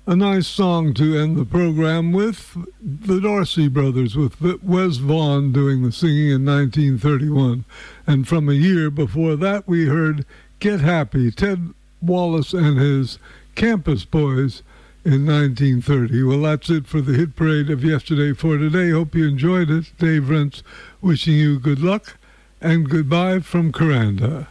A nice song to end the program with, the Dorsey Brothers, with Wes Vaughn doing the singing in 1931. And from a year before that, we heard Get Happy, Ted Wallace and his Campus Boys in 1930. Well, that's it for the hit parade of yesterday for today. Hope you enjoyed it. Dave Rentz wishing you good luck and goodbye from Coranda.